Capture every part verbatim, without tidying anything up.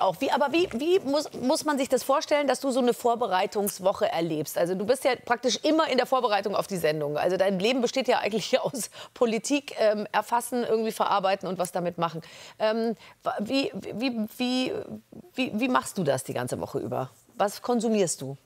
auch. Wie, aber wie, wie muss, muss man sich das vorstellen, dass du so eine Vorbereitungswoche erlebst? Also du bist ja praktisch immer in der Vorbereitung auf die Sendung. Also dein Leben besteht ja eigentlich aus Politik ähm, erfassen, irgendwie verarbeiten und was damit machen. Ähm, wie, wie, wie, wie, wie machst du das die ganze Woche über? Was konsumierst du?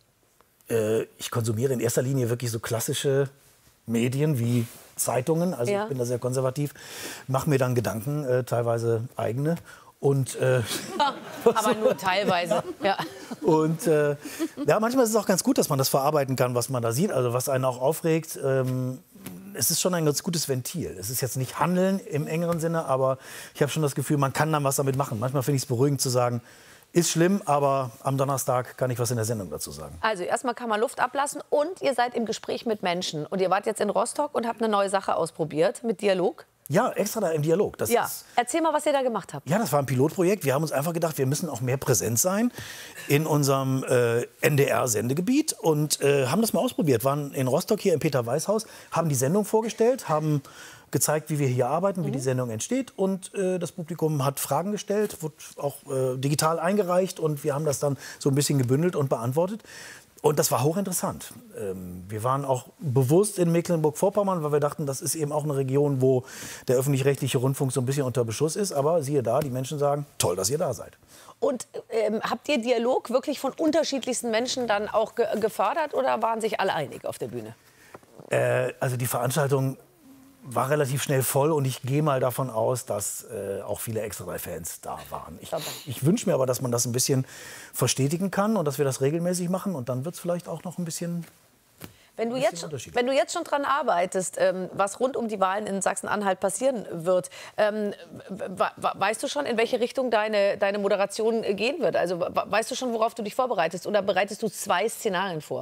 Äh, ich konsumiere in erster Linie wirklich so klassische Medien wie Zeitungen. Also Ja. ich bin da sehr konservativ. Mache mir dann Gedanken, äh, teilweise eigene. Und, äh, Aber nur teilweise. Ja. und äh, ja, manchmal ist es auch ganz gut, dass man das verarbeiten kann, was man da sieht, also was einen auch aufregt. Ähm, es ist schon ein ganz gutes Ventil. Es ist jetzt nicht Handeln im engeren Sinne, aber ich habe schon das Gefühl, man kann dann was damit machen. Manchmal finde ich es beruhigend zu sagen, ist schlimm, aber am Donnerstag kann ich was in der Sendung dazu sagen. Also erstmal kann man Luft ablassen und ihr seid im Gespräch mit Menschen. Und ihr wart jetzt in Rostock und habt eine neue Sache ausprobiert mit Dialog. Ja, extra da im Dialog. Das Ja, ist, erzähl mal, was ihr da gemacht habt. ja, das war ein Pilotprojekt. Wir haben uns einfach gedacht, wir müssen auch mehr präsent sein in unserem äh, N D R-Sendegebiet und äh, haben das mal ausprobiert. Waren in Rostock hier im Peter-Weiß-Haus, haben die Sendung vorgestellt, haben gezeigt, wie wir hier arbeiten, wie Mhm. die Sendung entsteht. Und äh, das Publikum hat Fragen gestellt, wurde auch äh, digital eingereicht und wir haben das dann so ein bisschen gebündelt und beantwortet. Und das war hochinteressant. Ähm, wir waren auch bewusst in Mecklenburg-Vorpommern, weil wir dachten, das ist eben auch eine Region, wo der öffentlich-rechtliche Rundfunk so ein bisschen unter Beschuss ist. Aber siehe da, die Menschen sagen, toll, dass ihr da seid. Und ähm, habt ihr Dialog wirklich von unterschiedlichsten Menschen dann auch ge gefördert oder waren sich alle einig auf der Bühne? Äh, also die Veranstaltung war relativ schnell voll und ich gehe mal davon aus, dass äh, auch viele Extra drei Fans da waren. Ich, ich wünsche mir aber, dass man das ein bisschen verstetigen kann und dass wir das regelmäßig machen und dann wird es vielleicht auch noch ein bisschen... Wenn du, jetzt, wenn du jetzt schon dran arbeitest, ähm, was rund um die Wahlen in Sachsen-Anhalt passieren wird, ähm, weißt du schon, in welche Richtung deine, deine Moderation gehen wird? Also weißt du schon, worauf du dich vorbereitest oder bereitest du zwei Szenarien vor?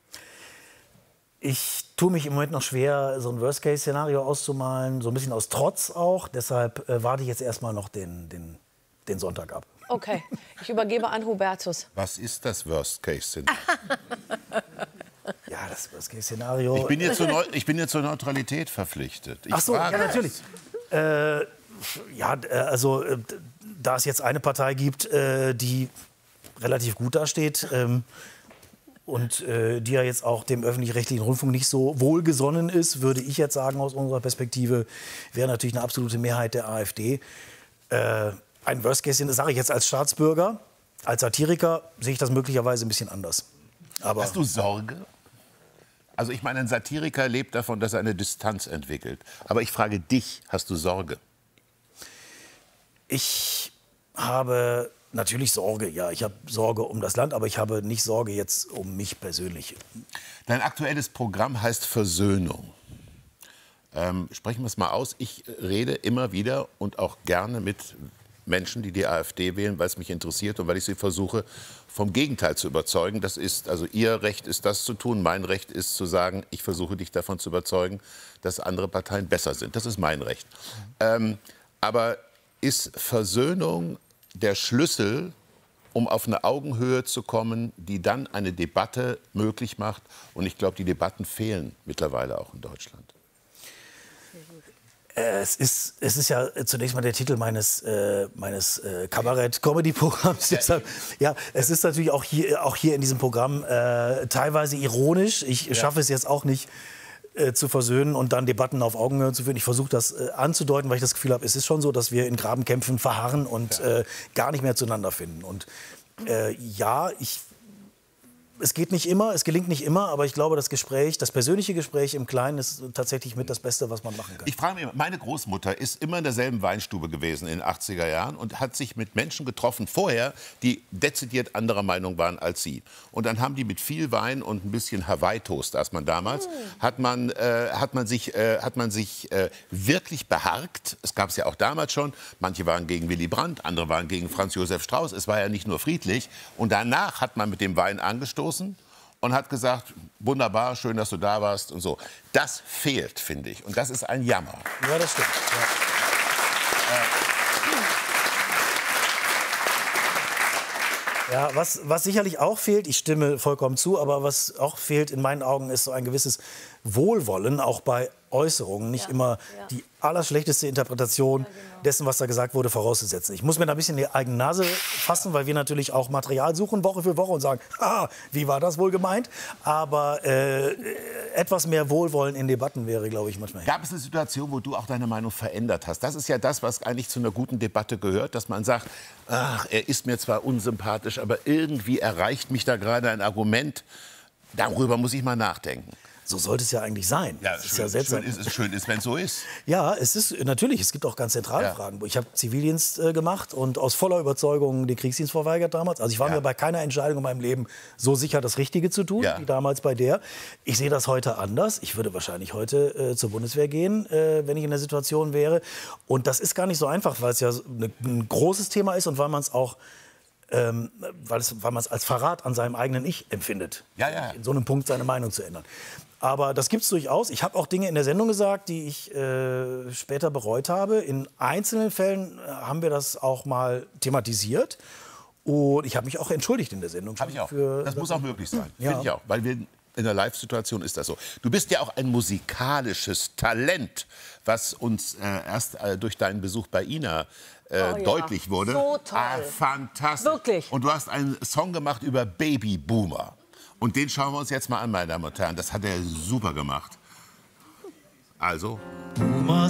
Ich tue mich im Moment noch schwer, so ein Worst-Case-Szenario auszumalen, so ein bisschen aus Trotz auch. Deshalb äh, warte ich jetzt erstmal noch den, den, den Sonntag ab. Okay, ich übergebe an Hubertus. Was ist das Worst-Case-Szenario? Ja, das Worst-Case-Szenario... Ich bin jetzt zur Neu ich bin jetzt zur Neutralität verpflichtet. Ich Ach so, ja, frage natürlich. Äh, ja, äh, also äh, da es jetzt eine Partei gibt, äh, die relativ gut dasteht, ähm, und äh, die ja jetzt auch dem öffentlich-rechtlichen Rundfunk nicht so wohlgesonnen ist, würde ich jetzt sagen, aus unserer Perspektive, wäre natürlich eine absolute Mehrheit der AfD. Äh, ein Worst-Case, das sage ich jetzt als Staatsbürger, als Satiriker sehe ich das möglicherweise ein bisschen anders. Aber Hast du Sorge? Also ich meine, ein Satiriker lebt davon, dass er eine Distanz entwickelt. Aber ich frage dich, hast du Sorge? Ich habe natürlich Sorge, ja. Ich habe Sorge um das Land, aber ich habe nicht Sorge jetzt um mich persönlich. Dein aktuelles Programm heißt Versöhnung. Ähm, sprechen wir es mal aus. Ich rede immer wieder und auch gerne mit Menschen, die die AfD wählen, weil es mich interessiert und weil ich sie versuche, vom Gegenteil zu überzeugen. Das ist, also ihr Recht ist, das zu tun. Mein Recht ist zu sagen, ich versuche dich davon zu überzeugen, dass andere Parteien besser sind. Das ist mein Recht. Ähm, aber ist Versöhnung der Schlüssel, um auf eine Augenhöhe zu kommen, die dann eine Debatte möglich macht? Und ich glaube, die Debatten fehlen mittlerweile auch in Deutschland. Es ist, es ist ja zunächst mal der Titel meines, äh, meines äh, Kabarett-Comedy-Programms. Deshalb, ja, es ist natürlich auch hier, auch hier in diesem Programm äh, teilweise ironisch. Ich ja. schaffe es jetzt auch nicht äh, zu versöhnen und dann Debatten auf Augenhöhe zu führen. Ich versuche das äh, anzudeuten, weil ich das Gefühl habe, es ist schon so, dass wir in Grabenkämpfen verharren und ja. äh, gar nicht mehr zueinander finden. Und äh, ja, ich... Es geht nicht immer, es gelingt nicht immer, aber ich glaube, das Gespräch, das persönliche Gespräch im Kleinen ist tatsächlich mit das Beste, was man machen kann. Ich frage mich, meine Großmutter ist immer in derselben Weinstube gewesen in den achtziger Jahren und hat sich mit Menschen getroffen vorher, die dezidiert anderer Meinung waren als sie. Und dann haben die mit viel Wein und ein bisschen Hawaii-Toast, als man damals, hat man, äh, hat man sich, äh, hat man sich äh, wirklich beharkt. Es gab es ja auch damals schon. Manche waren gegen Willy Brandt, andere waren gegen Franz Josef Strauß. Es war ja nicht nur friedlich. Und danach hat man mit dem Wein angestoßen und hat gesagt, wunderbar, schön, dass du da warst und so. Das fehlt, finde ich. Und das ist ein Jammer. Ja, das stimmt. Ja. Ja, was, was sicherlich auch fehlt, ich stimme vollkommen zu, aber was auch fehlt in meinen Augen, ist so ein gewisses Wohlwollen, auch bei Äußerungen nicht Ja. immer Ja. die allerschlechteste Interpretation dessen, was da gesagt wurde, vorauszusetzen. Ich muss mir da ein bisschen die eigene Nase fassen, weil wir natürlich auch Material suchen, Woche für Woche und sagen, ah, wie war das wohl gemeint? Aber äh, etwas mehr Wohlwollen in Debatten wäre, glaube ich, manchmal. Gab es eine Situation, wo du auch deine Meinung verändert hast? Das ist ja das, was eigentlich zu einer guten Debatte gehört, dass man sagt, ach, er ist mir zwar unsympathisch, aber irgendwie erreicht mich da gerade ein Argument, darüber muss ich mal nachdenken. So sollte es ja eigentlich sein. Ja, das schön, ist ja seltsam. schön ist es, schön ist, wenn es so ist. Ja, es ist natürlich, es gibt auch ganz zentrale Ja. Fragen. Ich habe Zivildienst äh, gemacht und aus voller Überzeugung den Kriegsdienst verweigert damals. Also ich war Ja. mir bei keiner Entscheidung in meinem Leben so sicher, das Richtige zu tun, Ja. wie damals bei der. Ich sehe das heute anders. Ich würde wahrscheinlich heute äh, zur Bundeswehr gehen, äh, wenn ich in der Situation wäre. Und das ist gar nicht so einfach, weil es ja ne, ein großes Thema ist und weil man es auch Ähm, weil, es, weil man es als Verrat an seinem eigenen Ich empfindet, Ja, ja. in so einem Punkt seine Meinung zu ändern. Aber das gibt es durchaus. Ich habe auch Dinge in der Sendung gesagt, die ich äh, später bereut habe. In einzelnen Fällen äh, haben wir das auch mal thematisiert. Und ich habe mich auch entschuldigt in der Sendung. Habe ich auch. Für, Das muss auch möglich sein. Ja. Finde ich auch. Weil wir in der Live-Situation ist das so. Du bist ja auch ein musikalisches Talent, was uns äh, erst äh, durch deinen Besuch bei Ina äh, Oh ja. deutlich wurde. So toll. Ah, fantastisch. Wirklich. Und du hast einen Song gemacht über Babyboomer. Und den schauen wir uns jetzt mal an, meine Damen und Herren. Das hat er super gemacht. Also. Boomer